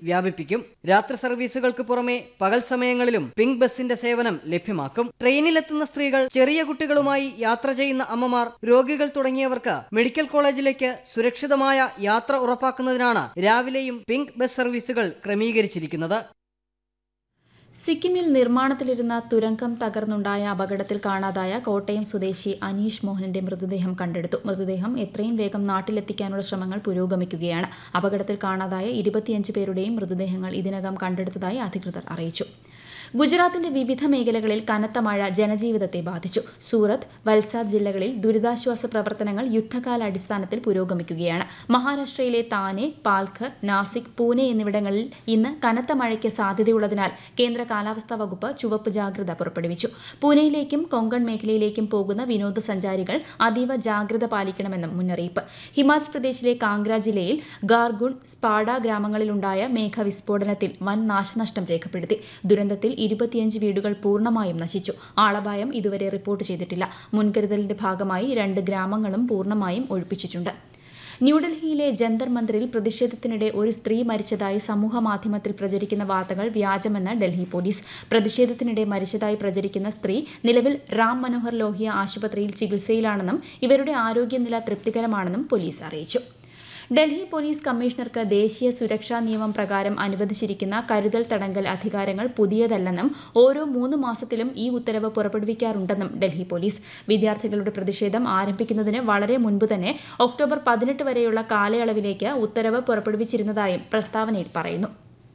വ്യാപിപ്പിക്കും. രാത്രി സർവീസുകൾക്ക് പുറമെ പകൽ സമയങ്ങളിലും പിങ്ക് ബസിന്റെ സേവനം ലഭ്യമാക്കും. ട്രെയിനിലെത്തുന്ന സ്ത്രീകൾ, ചെറിയ കുട്ടികളുമായി യാത്ര ചെയ്യുന്ന അമ്മമാർ, രോഗികൾ തുടങ്ങിയവർക്ക് മെഡിക്കൽ കോളേജിലേക്ക് സുരക്ഷിതമായ യാത്ര ഉറപ്പാക്കുന്നതിനാണ് രാവിലെയും പിങ്ക് ബസ് സർവീസുകൾ ക്രമീകരിച്ചിരിക്കുന്നത്. സിക്കിമിൽ നിർമ്മാണത്തിലിരുന്ന തുരങ്കം തകർന്നുണ്ടായ അപകടത്തിൽ കാണാതായ കോട്ടയം സ്വദേശി അനീഷ് മോഹനന്റെ മൃതദേഹം കണ്ടെടുത്തു. മൃതദേഹം എത്രയും വേഗം നാട്ടിലെത്തിക്കാനുള്ള ശ്രമങ്ങൾ പുരോഗമിക്കുകയാണ്. അപകടത്തിൽ കാണാതായ 25 പേരുടെയും മൃതദേഹങ്ങൾ ഇതിനകം കണ്ടെടുത്തതായി അധികൃതർ അറിയിച്ചു. ഗുജറാത്തിന്റെ വിവിധ മേഖലകളിൽ കനത്ത മഴ ജനജീവിതത്തെ ബാധിച്ചു. സൂറത്ത്, വൽസാദ് ജില്ലകളിൽ ദുരിതാശ്വാസ പ്രവർത്തനങ്ങൾ യുദ്ധകാലാടിസ്ഥാനത്തിൽ പുരോഗമിക്കുകയാണ്. മഹാരാഷ്ട്രയിലെ താനെ, പാൽഘർ, നാസിക്, പൂനെ എന്നിവിടങ്ങളിൽ ഇന്ന് കനത്ത മഴയ്ക്ക് സാധ്യതയുള്ളതിനാൽ കേന്ദ്ര കാലാവസ്ഥാ വകുപ്പ് ചുവപ്പ് ജാഗ്രത പുറപ്പെടുവിച്ചു. പൂനെയിലേക്കും കൊങ്കൺ മേഖലയിലേക്കും പോകുന്ന വിനോദസഞ്ചാരികൾ അതീവ ജാഗ്രത പാലിക്കണമെന്നും മുന്നറിയിപ്പ്. ഹിമാചൽ പ്രദേശിലെ കാംഗ്ര ജില്ലയിൽ ഗാർഗുൺ, സ്പാഡ ഗ്രാമങ്ങളിലുണ്ടായ മേഘവിസ്ഫോടനത്തിൽ വൻ നാശനഷ്ടം രേഖപ്പെടുത്തി. ദുരന്തത്തിൽ 25 വീടുകൾ പൂർണ്ണമായും നശിച്ചു. ആളപായം ഇതുവരെ റിപ്പോർട്ട് ചെയ്തിട്ടില്ല. മുൻകരുതലിന്റെ ഭാഗമായി 2 ഗ്രാമങ്ങളും പൂർണ്ണമായും ഒഴിപ്പിച്ചിട്ടുണ്ട്. ന്യൂഡൽഹിയിലെ ജന്തർ മന്ദിറിൽ പ്രതിഷേധത്തിനിടെ ഒരു സ്ത്രീ മരിച്ചതായി സമൂഹമാധ്യമത്തിൽ പ്രചരിക്കുന്ന വാർത്തകൾ വ്യാജമെന്ന് ഡൽഹി പോലീസ്. പ്രതിഷേധത്തിനിടെ മരിച്ചതായി പ്രചരിക്കുന്ന സ്ത്രീ നിലവിൽ റാം മനോഹർ ലോഹിയ ആശുപത്രിയിൽ ചികിത്സയിലാണെന്നും ഇവരുടെ ആരോഗ്യനില തൃപ്തികരമാണെന്നും പോലീസ് അറിയിച്ചു. ഡൽഹി പോലീസ് കമ്മീഷണർക്ക് ദേശീയ സുരക്ഷാ നിയമം പ്രകാരം അനുവദിച്ചിരിക്കുന്ന കരുതൽ തടങ്കൽ അധികാരങ്ങൾ പുതിയതല്ലെന്നും ഓരോ 3 മാസത്തിലും ഈ ഉത്തരവ് പുറപ്പെടുവിക്കാറുണ്ടെന്നും ഡൽഹി പോലീസ്. വിദ്യാർത്ഥികളുടെ പ്രതിഷേധം ആരംഭിക്കുന്നതിന് വളരെ മുൻപ് തന്നെ ഒക്ടോബർ 18 വരെയുള്ള കാലയളവിലേക്ക് ഉത്തരവ് പുറപ്പെടുവിച്ചിരുന്നതായും പ്രസ്താവനയിൽ പറയുന്നു.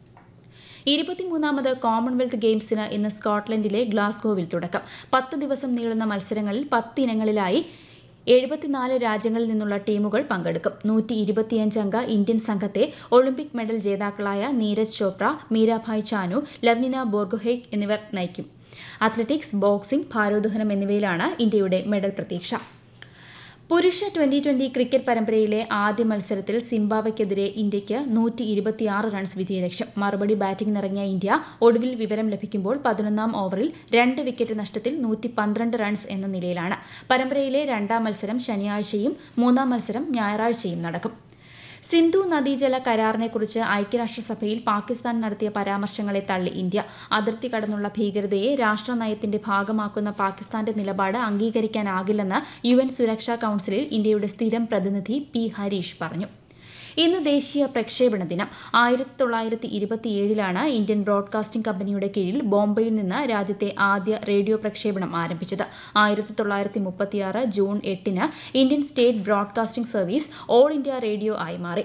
23ാമത് കോമൺവെൽത്ത് ഗെയിംസിന് ഇന്ന് സ്കോട്ട്ലൻഡിലെ ഗ്ലാസ്ഗോവിൽ തുടക്കം. 10 ദിവസം നീളുന്ന മത്സരങ്ങളിൽ 10 ഇനങ്ങളിലായി 74 രാജ്യങ്ങളിൽ നിന്നുള്ള ടീമുകൾ പങ്കെടുക്കും. 125 അംഗ ഇന്ത്യൻ സംഘത്തെ ഒളിമ്പിക് മെഡൽ ജേതാക്കളായ നീരജ് ചോപ്ര, മീരാഭായ് ചാനു, ലവ്ലിന ബോർഗോഹെയ്ൻ എന്നിവർ നയിക്കും. അത്ലറ്റിക്സ്, ബോക്സിംഗ്, ഭാരോദ്വഹനം എന്നിവയിലാണ് ഇന്ത്യയുടെ മെഡൽ പ്രതീക്ഷ. പുരുഷ 2020 ക്രിക്കറ്റ് പരമ്പരയിലെ ആദ്യ മത്സരത്തിൽ സിംബാബ്വെക്കെതിരെ ഇന്ത്യയ്ക്ക് 126 റൺസ് വിജയലക്ഷ്യം. മറുപടി ബാറ്റിംഗിനിറങ്ങിയ ഇന്ത്യ ഒടുവിൽ വിവരം ലഭിക്കുമ്പോൾ 11ാം ഓവറിൽ 2 വിക്കറ്റ് നഷ്ടത്തിൽ 112 റൺസ് എന്ന നിലയിലാണ്. പരമ്പരയിലെ 2ാം മത്സരം ശനിയാഴ്ചയും 3ാം മത്സരം ഞായറാഴ്ചയും നടക്കും. സിന്ധു നദീജല കരാറിനെക്കുറിച്ച് ഐക്യരാഷ്ട്രസഭയിൽ പാകിസ്ഥാൻ നടത്തിയ പരാമർശങ്ങളെ തള്ളി ഇന്ത്യ. അതിർത്തി കടന്നുള്ള ഭീകരതയെ രാഷ്ട്രനയത്തിന്റെ ഭാഗമാക്കുന്ന പാകിസ്ഥാന്റെ നിലപാട് അംഗീകരിക്കാനാകില്ലെന്ന് UN സുരക്ഷാ കൌൺസിലിൽ ഇന്ത്യയുടെ സ്ഥിരം പ്രതിനിധി P. ഹരീഷ് പറഞ്ഞു. ഇന്ന് ദേശീയ പ്രക്ഷേപണ ദിനം. 1927ലാണ് ഇന്ത്യൻ ബ്രോഡ്കാസ്റ്റിംഗ് കമ്പനിയുടെ കീഴിൽ ബോംബെയിൽ നിന്ന് രാജ്യത്തെ ആദ്യ റേഡിയോ പ്രക്ഷേപണം ആരംഭിച്ചത്. 1936 June 8-ന് Indian state broadcasting service all India radio ആയി മാറി.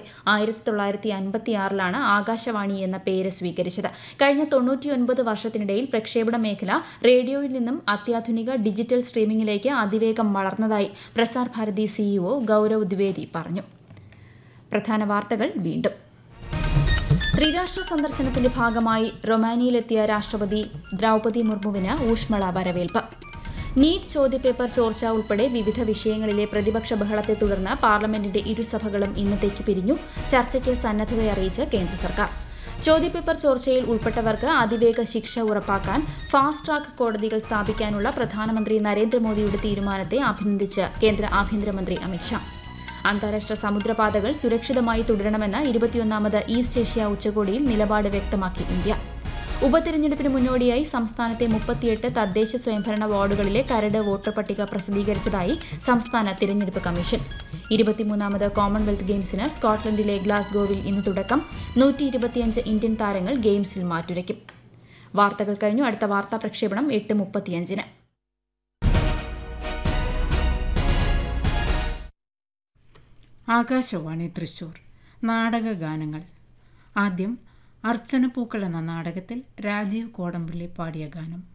1956ലാണ് ആകാശവാണി എന്ന പേര് സ്വീകരിച്ചത്. കഴിഞ്ഞ 99 വർഷത്തിനിടയിൽ പ്രക്ഷേപണ മേഖല റേഡിയോയിൽ നിന്നും അത്യാധുനിക ഡിജിറ്റൽ സ്ട്രീമിംഗിലേക്ക് അതിവേഗം വളർന്നതായി പ്രസാർ ഭാരതി CEO ഗൌരവ് ദ്വിവേദി പറഞ്ഞു. പ്രധാന വാർത്തകൾ വീണ്ടും. ത്രിരാഷ്ട്ര സന്ദർശനത്തിന്റെ ഭാഗമായി റൊമാനിയയിലെത്തിയ രാഷ്ട്രപതി ദ്രൗപദി മുർമുവിന് ഊഷ്മള വരവേൽപ്പ്. നീറ്റ് ചോദ്യപേപ്പർ ചോർച്ച ഉൾപ്പെടെ വിവിധ വിഷയങ്ങളിലെ പ്രതിപക്ഷ ബഹളത്തെ തുടർന്ന് പാർലമെന്റിന്റെ ഇരുസഭകളും ഇന്നത്തേക്ക് പിരിഞ്ഞു. ചർച്ചയ്ക്ക് സന്നദ്ധതയറിയിച്ച് കേന്ദ്ര സർക്കാർ. ചോദ്യപേപ്പർ ചോർച്ചയിൽ ഉൾപ്പെട്ടവർക്ക് അതിവേഗ ശിക്ഷ ഉറപ്പാക്കാൻ ഫാസ്റ്റ് ട്രാക്ക് കോടതികൾ സ്ഥാപിക്കാനുള്ള പ്രധാനമന്ത്രി നരേന്ദ്രമോദിയുടെ തീരുമാനത്തെ അഭിനന്ദിച്ച് കേന്ദ്ര ആഭ്യന്തരമന്ത്രി അമിത്ഷാ. അന്താരാഷ്ട്ര സമുദ്രപാതകൾ സുരക്ഷിതമായി തുടരണമെന്ന 21ാമത് ഈസ്റ്റ് ഏഷ്യ ഉച്ചകോടിയിൽ നിലപാട് വ്യക്തമാക്കി ഇന്ത്യ. ഉപതെരഞ്ഞെടുപ്പിന് മുന്നോടിയായി സംസ്ഥാനത്തെ 38 തദ്ദേശ സ്വയംഭരണ വാർഡുകളിലെ കരട് വോട്ടർ പട്ടിക പ്രസിദ്ധീകരിച്ചതായി സംസ്ഥാന തിരഞ്ഞെടുപ്പ് കമ്മീഷൻ. 23ാമത് കോമൺവെൽത്ത് ഗെയിംസിന് സ്കോട്ട്ലൻഡിലെ ഗ്ലാസ്ഗോവിൽ ഇന്ന് തുടക്കം. 125 ഇന്ത്യൻ താരങ്ങൾ ഗെയിംസിൽ മാറ്റുരയ്ക്കും. വാർത്തകൾ കഴിഞ്ഞു. അടുത്ത വാർത്താ പ്രക്ഷേപണം 8:35-ന്. ആകാശവാണി തൃശൂർ. നാടകഗാനങ്ങൾ. ആദ്യം അർച്ചന പൂക്കൾ എന്ന നാടകത്തിൽ രാജീവ് കോടമ്പള്ളി പാടിയ ഗാനം.